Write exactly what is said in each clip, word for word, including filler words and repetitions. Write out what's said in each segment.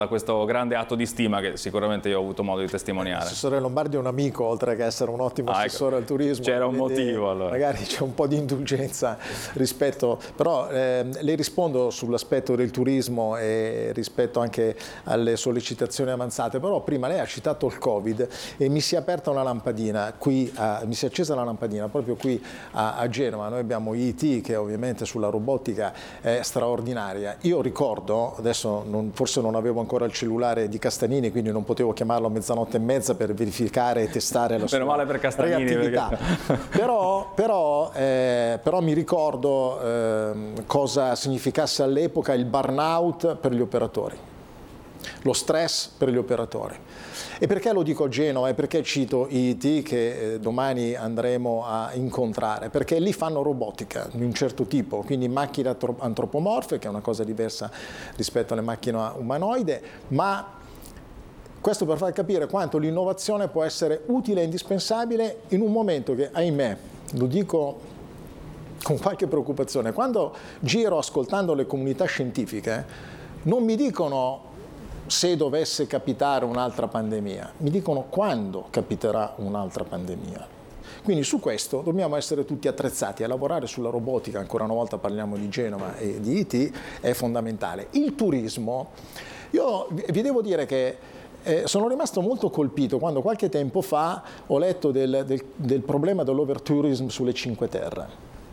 da questo grande atto di stima che sicuramente io ho avuto modo di testimoniare. L'assessore Lombardi è un amico, oltre che essere un ottimo ah, assessore ecco. al turismo. C'era un motivo allora. Magari c'è un po' di indulgenza rispetto, però eh, le rispondo sull'aspetto del turismo e rispetto anche alle sollecitazioni avanzate, però prima lei ha citato il Covid e mi si è aperta una lampadina, qui a, mi si è accesa la lampadina proprio qui a, a Genova. Noi abbiamo I T che ovviamente sulla robotica è straordinaria. Io ricordo, adesso non, forse non avevo ancora il cellulare di Castanini, quindi non potevo chiamarlo a mezzanotte e mezza per verificare e testare la sua Meno male per Castanini, reattività. Perché... però, però, eh, però mi ricordo eh, cosa significasse all'epoca il burnout per gli operatori, lo stress per gli operatori. E perché lo dico a Genova e perché cito I T che eh, domani andremo a incontrare? Perché lì fanno robotica di un certo tipo, quindi macchine antropomorfe, che è una cosa diversa rispetto alle macchine umanoide, ma questo per far capire quanto l'innovazione può essere utile e indispensabile in un momento che, ahimè, lo dico con qualche preoccupazione, quando giro ascoltando le comunità scientifiche non mi dicono se dovesse capitare un'altra pandemia, mi dicono quando capiterà un'altra pandemia. Quindi su questo dobbiamo essere tutti attrezzati a lavorare sulla robotica, ancora una volta parliamo di Genova e di I T, è fondamentale. Il turismo, io vi devo dire che eh, sono rimasto molto colpito quando qualche tempo fa ho letto del, del, del problema dell'overtourism sulle Cinque Terre.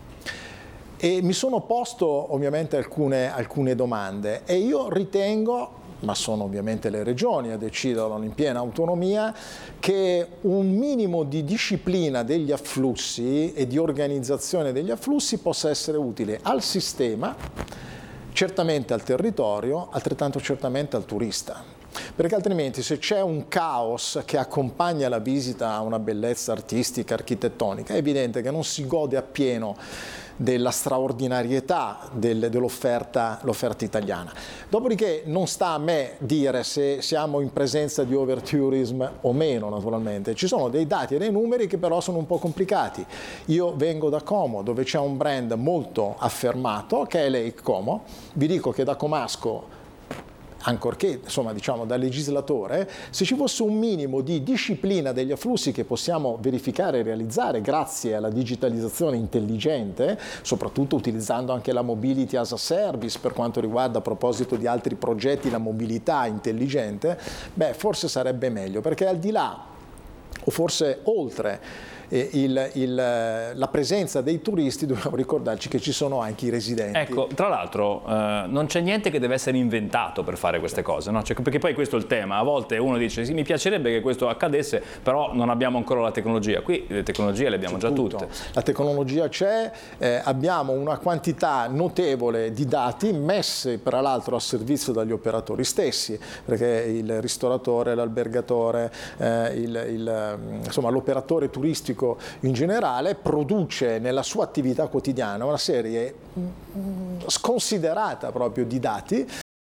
E mi sono posto ovviamente alcune, alcune domande e io ritengo, ma sono ovviamente le regioni a deciderlo in piena autonomia, che un minimo di disciplina degli afflussi e di organizzazione degli afflussi possa essere utile al sistema, certamente al territorio, altrettanto certamente al turista. Perché altrimenti se c'è un caos che accompagna la visita a una bellezza artistica, architettonica, è evidente che non si gode appieno della straordinarietà del, dell'offerta l'offerta italiana. Dopodiché non sta a me dire se siamo in presenza di overtourism o meno, naturalmente. Ci sono dei dati e dei numeri che però sono un po' complicati. Io vengo da Como, dove c'è un brand molto affermato, che è Lake Como. Vi dico che da comasco, ancorché insomma diciamo da legislatore, se ci fosse un minimo di disciplina degli afflussi che possiamo verificare e realizzare grazie alla digitalizzazione intelligente, soprattutto utilizzando anche la mobility as a service per quanto riguarda, a proposito di altri progetti, la mobilità intelligente, beh forse sarebbe meglio, perché al di là o forse oltre Il, il, la presenza dei turisti dobbiamo ricordarci che ci sono anche i residenti. Ecco, tra l'altro eh, non c'è niente che deve essere inventato per fare queste cose, no? Cioè, perché poi questo è il tema, a volte uno dice sì, mi piacerebbe che questo accadesse, però non abbiamo ancora la tecnologia. Qui le tecnologie le abbiamo già tutto. tutte. La tecnologia c'è, eh, abbiamo una quantità notevole di dati messi tra l'altro a servizio dagli operatori stessi, perché il ristoratore, l'albergatore, eh, il, il, insomma l'operatore turistico in generale produce nella sua attività quotidiana una serie sconsiderata proprio di dati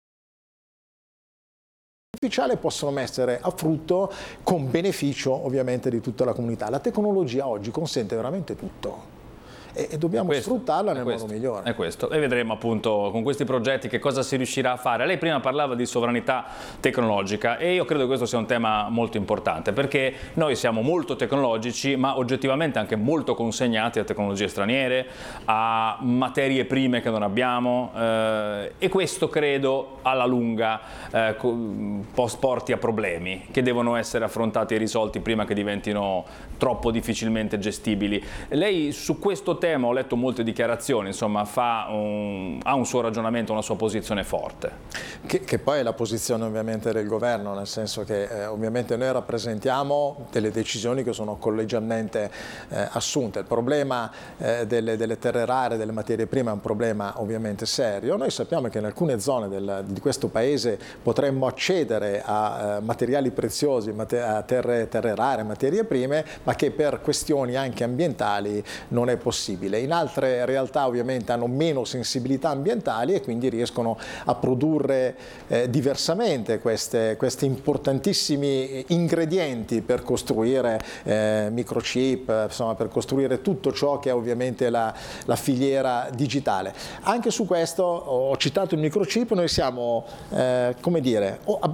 ufficiali possono mettere a frutto con beneficio ovviamente di tutta la comunità. La tecnologia oggi consente veramente tutto e dobbiamo questo, sfruttarla nel modo migliore. È questo, e vedremo appunto con questi progetti che cosa si riuscirà a fare. Lei prima parlava di sovranità tecnologica e io credo che questo sia un tema molto importante, perché noi siamo molto tecnologici ma oggettivamente anche molto consegnati a tecnologie straniere, a materie prime che non abbiamo eh, e questo credo alla lunga eh, porti a problemi che devono essere affrontati e risolti prima che diventino troppo difficilmente gestibili. Lei su questo tema, ho letto molte dichiarazioni, insomma fa un, ha un suo ragionamento, una sua posizione forte. Che, che poi è la posizione ovviamente del governo, nel senso che eh, ovviamente noi rappresentiamo delle decisioni che sono collegialmente eh, assunte. Il problema eh, delle, delle terre rare, delle materie prime è un problema ovviamente serio. Noi sappiamo che in alcune zone del, di questo paese potremmo accedere a eh, materiali preziosi, a terre, terre rare, materie prime, ma che per questioni anche ambientali non è possibile. In altre realtà ovviamente hanno meno sensibilità ambientali e quindi riescono a produrre eh, diversamente queste, questi importantissimi ingredienti per costruire eh, microchip, insomma per costruire tutto ciò che è ovviamente la, la filiera digitale. Anche su questo ho citato il microchip, noi siamo eh, come dire